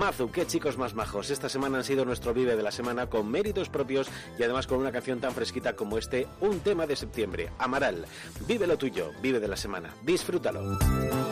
Mazu, qué chicos más majos. Esta semana han sido nuestro Vive de la Semana con méritos propios y además con una canción tan fresquita como un tema de septiembre. Amaral, vive lo tuyo, Vive de la Semana. Disfrútalo.